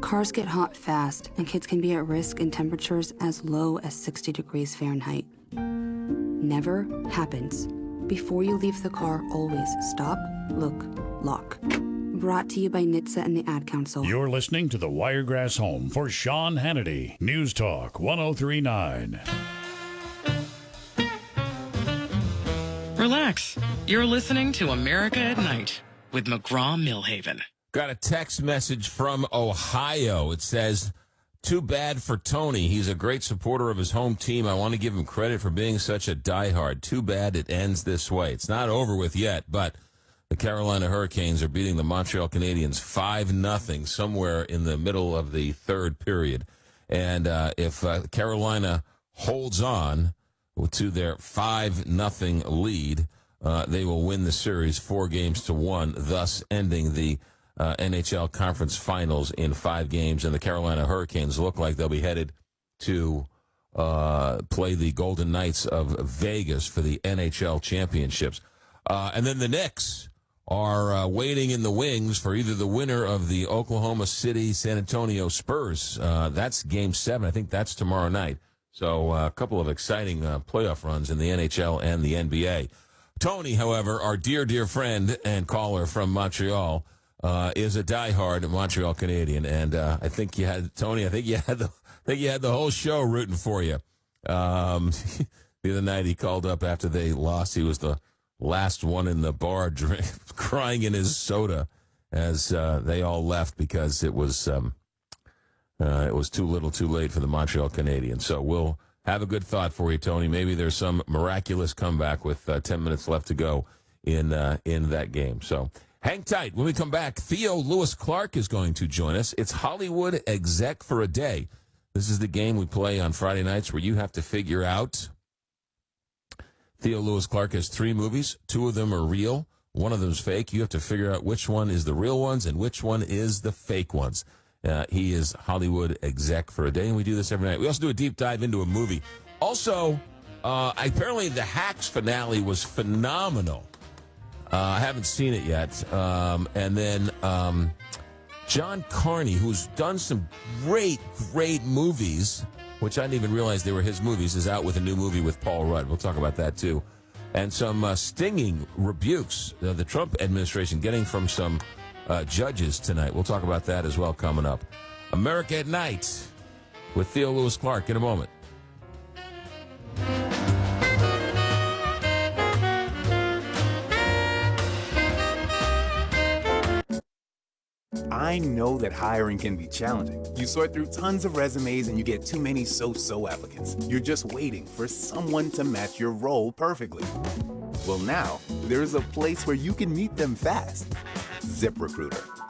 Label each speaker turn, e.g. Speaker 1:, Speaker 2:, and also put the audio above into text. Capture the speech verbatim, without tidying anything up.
Speaker 1: Cars get hot fast, and kids can be at risk in temperatures as low as sixty degrees Fahrenheit. Never happens. Before you leave the car, always stop, look, lock. Brought to you by N H T S A and the Ad Council.
Speaker 2: You're listening to the Wiregrass Home for Sean Hannity. News Talk one oh three point nine.
Speaker 3: Relax. You're listening to America at Night with McGraw-Millhaven.
Speaker 4: Got a text message from Ohio. It says, too bad for Tony. He's a great supporter of his home team. I want to give him credit for being such a diehard. Too bad it ends this way. It's not over with yet, but the Carolina Hurricanes are beating the Montreal Canadiens five nothing somewhere in the middle of the third period. And uh, if uh, Carolina holds on to their five nothing lead, uh, they will win the series four games to one, thus ending the Uh, N H L Conference Finals in five games, and the Carolina Hurricanes look like they'll be headed to uh, play the Golden Knights of Vegas for the N H L Championships. Uh, and then the Knicks are uh, waiting in the wings for either the winner of the Oklahoma City San Antonio Spurs. Uh, that's Game seven. I think that's tomorrow night. So uh, a couple of exciting uh, playoff runs in the N H L and the N B A. Tony, however, our dear, dear friend and caller from Montreal, Uh, is a diehard Montreal Canadian, and uh, I think you had Tony. I think you had the I think you had the whole show rooting for you. Um, the other night he called up after they lost. He was the last one in the bar, drink, crying in his soda as uh, they all left because it was um, uh, it was too little, too late for the Montreal Canadiens. So we'll have a good thought for you, Tony. Maybe there's some miraculous comeback with uh, ten minutes left to go in uh, in that game. So. Hang tight. When we come back, Theo Lewis Clark is going to join us. It's Hollywood Exec for a Day. This is the game we play on Friday nights where you have to figure out. Theo Lewis Clark has three movies. Two of them are real. One of them is fake. You have to figure out which one is the real ones and which one is the fake ones. Uh, he is Hollywood Exec for a Day, and we do this every night. We also do a deep dive into a movie. Also, uh, apparently the Hacks finale was phenomenal. Uh, I haven't seen it yet. Um, and then um, John Carney, who's done some great, great movies, which I didn't even realize they were his movies, is out with a new movie with Paul Rudd. We'll talk about that, too. And some uh, stinging rebukes uh, the Trump administration getting from some uh, judges tonight. We'll talk about that as well coming up. America at Night with Theo Lewis Clark in a moment.
Speaker 5: I know that hiring can be challenging. You sort through tons of resumes and you get too many so-so applicants. You're just waiting for someone to match your role perfectly. Well, now, there's a place where you can meet them fast. ZipRecruiter.